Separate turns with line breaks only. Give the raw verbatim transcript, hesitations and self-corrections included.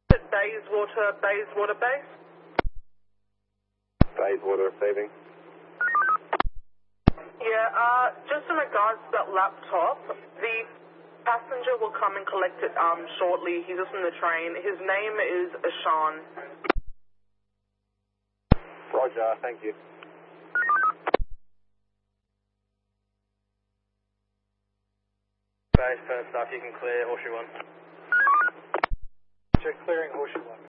At Bayswater, Bayswater Base?
Bayswater receiving.
Yeah, uh, just in regards to that laptop, the passenger will come and collect it um shortly. He's just in the train. His name is Ashan.
Roger, thank you.
Base, first off, you can clear Horseshoe one.
Check clearing Horseshoe one.